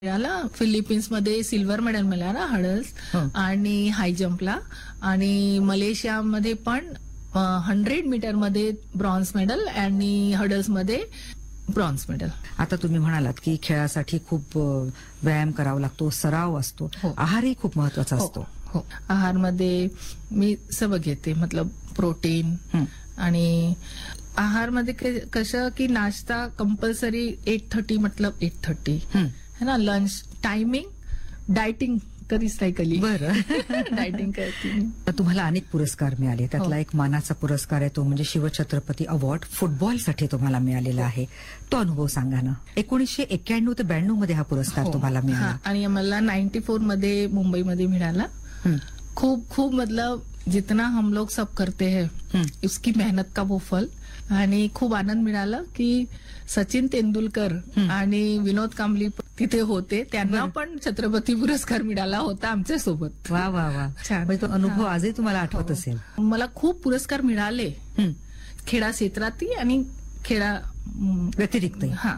मिळाला. फिलिपिन्समध्ये silver medal मिळाला hurdles आणि हाय जम्पला, आणि मलेशियामध्ये पण 100 मीटरमध्ये ब्रॉन्झ मेडल आणि हडल्समध्ये ब्रॉन्झ मेडल. आता तुम्ही म्हणालात की खेळासाठी खूप व्यायाम करावा लागतो, सराव असतो, आहारही खूप महत्वाचा असतो. हो, आहारमध्ये मी सर्व घेते, मतलब प्रोटीन आणि आहारमध्ये कसं की नाश्ता कंपल्सरी 8:30 मतलब 8:30 है ना. लंच टायमिंग डायटिंग कधीच नाही केली. बरं. डायटिंग करते. तुम्हाला अनेक पुरस्कार मिळाले, त्यातला एक मानाचा पुरस्कार आहे तो म्हणजे शिवछत्रपती अवॉर्ड फुटबॉलसाठी तुम्हाला मिळालेला आहे. तो अनुभव सांगा ना. 1991 ते 92 मध्ये हा पुरस्कार तुम्हाला मिळाला आणि मला 94 मध्ये मुंबईमध्ये मिळाला. खूप खूप मतलब जितना हम लोग सब करते हैं उसकी मेहनत का वो फल. आणि खूप आनंद मिळाला की सचिन तेंडुलकर आणि विनोद कांबली तिथे होते, त्यांना पण छत्रपती पुरस्कार मिळाला होता आमच्या सोबत. वा वा वा, छान. तो अनुभव आजही तुम्हाला आठवत असेल. मला खूप पुरस्कार मिळाले खेळा क्षेत्रातही आणि खेळा व्यतिरिक्त. हा,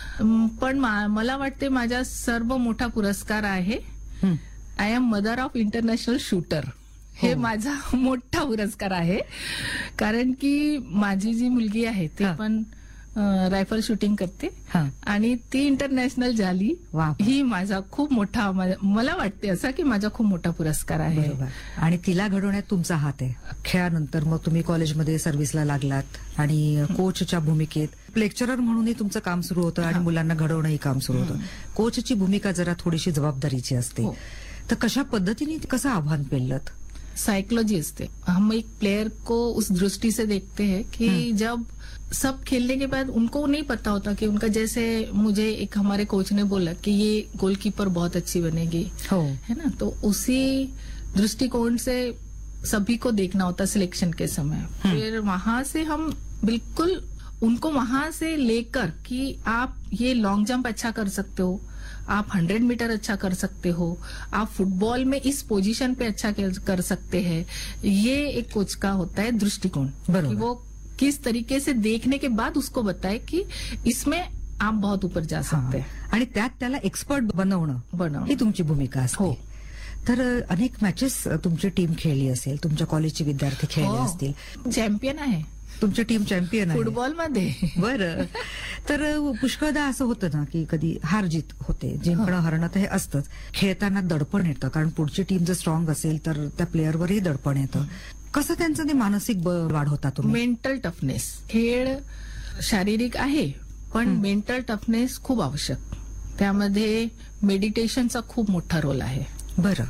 पण मला वाटते माझा सर्व मोठा पुरस्कार आहे I am mother of international shooter. हे माझा मोठा पुरस्कार आहे, कारण की माझी जी मुलगी आहे ती पण रायफल शूटिंग करते आणि ती इंटरनॅशनल झाली. ही माझा खूप मोठा, मला वाटते असा की माझा खूप मोठा पुरस्कार आहे. आणि तिला घडवण्यात तुमचा हात आहे. खेळानंतर मग तुम्ही कॉलेजमध्ये सर्व्हिसला लागलात आणि कोचच्या भूमिकेत लेक्चरर म्हणूनही तुमचं काम सुरू होतं आणि मुलांना घडवणंही काम सुरू होतं. कोचची भूमिका जरा थोडीशी जबाबदारीची असते, तर कशा पद्धतीने कसं आव्हान पेलत? साइकोलॉजी असते. हम एक प्लेयर को उस दृष्टि से देखते हैं कि जब सब खेलने के बाद उनको नहीं पता होता कि उनका, जैसे मुझे एक हमारे कोच ने बोला कि ये गोलकीपर बहुत अच्छी बनेगी, है ना. तो उसी दृष्टिकोण से सभी को देखना होता सिलेक्शन के समय. फिर वहां से हम बिल्कुल उनको वहां से लेकर कि आप ये लॉन्ग जंप अच्छा कर सकते हो, आप 100 मीटर अच्छा कर सकते हो, आप फुटबॉल में इस पोजीशन पे अच्छा कर सकते हैं. ये एक कोच का होता है दृष्टिकोण कि वो किस तरीके से देखने के बाद उसको बताए कि इसमें आप बहुत ऊपर जा सकते हैं. आणि त्यात त्याला एक्सपर्ट बनवणं ही तुमची भूमिका असते. तर अनेक मॅचेस तुमची टीम खेळली असेल, तुमच्या कॉलेजचे विद्यार्थी खेळले असतील. चॅम्पियन आहे तुमची टीम, चॅम्पियन आहे फुटबॉलमध्ये. बरं. तर पुष्कळदा असं होतं ना की कधी हार जीत होते, जिंकणं हरणं तर हे असतंच. खेळताना दडपण येतं, कारण पुढची टीम जर स्ट्रॉंग असेल तर त्या प्लेअरवरही दडपण येतं. कसं त्यांचं ते मानसिक बळ वाढवता तुम्ही? Mental toughness. खेळ शारीरिक आहे पण मेंटल टफनेस खूप आवश्यक. त्यामध्ये मेडिटेशनचा खूप मोठा रोल आहे. बरं.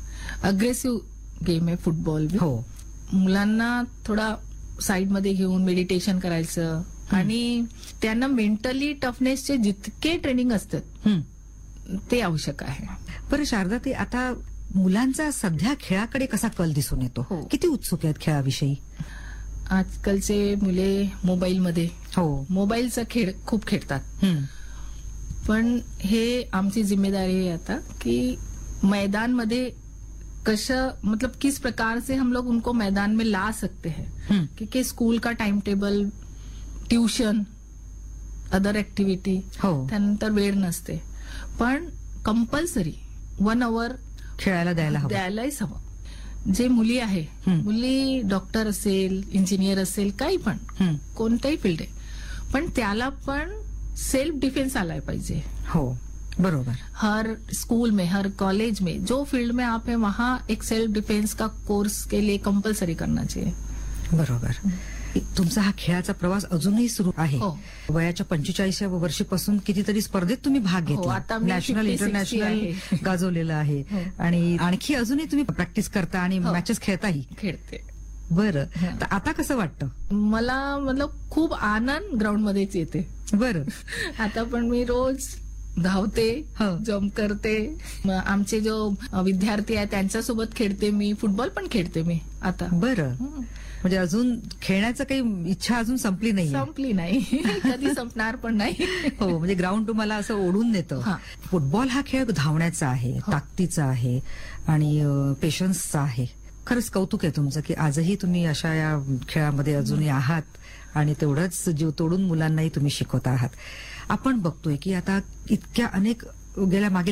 अग्रेसिव्ह गेम आहे फुटबॉल. हो, मुलांना थोडा साइड मध्ये घेऊन मेडिटेशन करायचं आणि त्यांना मेंटली टफनेसचे जितके ट्रेनिंग असतात ते आवश्यक आहे. बरं शारदा, ते आता मुलांचा सध्या खेळाकडे कसा कल दिसून येतो? किती उत्सुक आहेत खेळाविषयी? आजकालचे मुले मोबाईलमध्ये मोबाईलचा खेळ खूप खेळतात. पण हे आमची जिम्मेदारी आहे आता की मैदान मध्ये कसं, मतलब किस प्रकार से हम लोग उनको मैदान में ला सकते हैं. क्योंकि स्कूल का time table, tuition, other activity, त्यानंतर वेळ नसते, पण कंपल्सरी 1 आवर खेळायला द्यायलाच हवं. जे मुली आहे, मुली डॉक्टर असेल, इंजिनियर असेल, काही पण कोणताही फील्ड आहे, पण त्याला पण सेल्फ डिफेन्स आलाय पाहिजे. हो, बरोबर. हर स्कूल में, हर कॉलेज में, जो फील्ड में आप है वहाँ एक सेल्फ डिफेन्स का कोर्स के लिए कंपल्सरी करना चाहिए. बरोबर. तुमचा हा खेळाचा प्रवास अजूनही सुरू आहे. वयाच्या 45व्या वर्षीपासून कितीतरी स्पर्धेत तुम्ही भाग घेतला, नॅशनल, इंटरनॅशनल गाजवलेलं आहे. आणि आणखी अजूनही तुम्ही प्रॅक्टिस करता आणि मॅचेस खेळते. बरं. तर आता कसं वाटतं? मला मतलब खूप आनंद ग्राउंड मध्येच येते. बरं. आता पण मी रोज धावते, जम्प करते. आमचे जो विद्यार्थी आहे त्यांच्यासोबत खेळते मी. फुटबॉल पण खेळते मी आता. बरं. म्हणजे अजून खेळण्याचं काही इच्छा अजून संपली नाही. कधी संपणार पण नाही. हो, म्हणजे ग्राउंड तुम्हाला असं ओढून नेतं. फुटबॉल हा खेळ धावण्याचा आहे, ताकदीचा आहे आणि पेशन्सचा आहे. खरंच कौतुक आहे तुमचं की आजही तुम्ही अशा या खेळामध्ये अजूनही आहात आणि तेवढंच जीव तोडून मुलांनाही तुम्ही शिकवत आहात. आपण बघतोय की आता इतक्या अनेक गेल्या मागील